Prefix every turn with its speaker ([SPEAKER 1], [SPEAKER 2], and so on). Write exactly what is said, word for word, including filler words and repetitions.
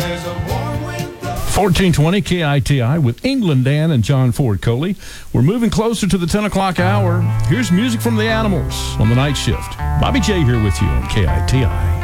[SPEAKER 1] fourteen twenty K I T I with England Dan and John Ford Coley. We're moving closer to the ten o'clock hour. Here's music from the Animals on the night shift. Bobby J here with you on K I T I.